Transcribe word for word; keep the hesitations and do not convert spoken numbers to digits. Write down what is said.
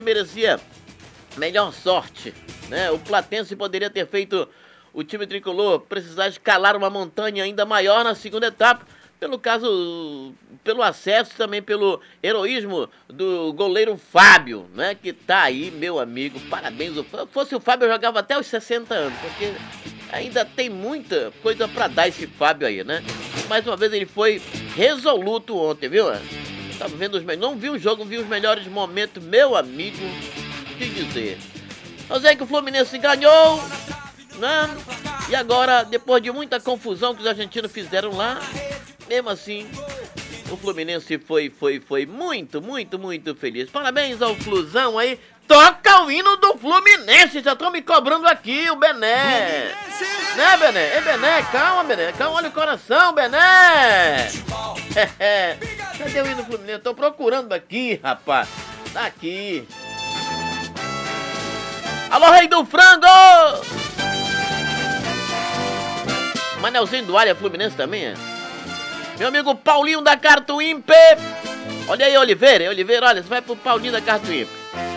merecia melhor sorte, né? O Platense poderia ter feito o time tricolor precisar escalar uma montanha ainda maior na segunda etapa, pelo caso, pelo acesso, também pelo heroísmo do goleiro Fábio, né? Que tá aí, meu amigo, parabéns. Se fosse o Fábio, eu jogava até os sessenta anos, porque ainda tem muita coisa pra dar esse Fábio aí, né? Mais uma vez ele foi resoluto ontem, viu? Tava vendo os melhores, não vi o jogo, vi os melhores momentos, meu amigo, que dizer. Mas é que o Fluminense ganhou, né? E agora, depois de muita confusão que os argentinos fizeram lá, mesmo assim, o Fluminense foi, foi, foi muito, muito, muito feliz. Parabéns ao Flusão aí. Toca o hino do Fluminense, já estão me cobrando aqui, o Bené. Né, Bené? Ei, Bené, calma, Bené, calma, olha o coração, Bené. É, cadê o hino do Fluminense? Tô procurando aqui, rapaz. Tá aqui. Alô, Rei do Frango! Manelzinho do Área Fluminense também, é? Meu amigo Paulinho da Cartuímpe. Olha aí, Oliveira, Oliveira, olha, você vai pro Paulinho da Cartuímpe.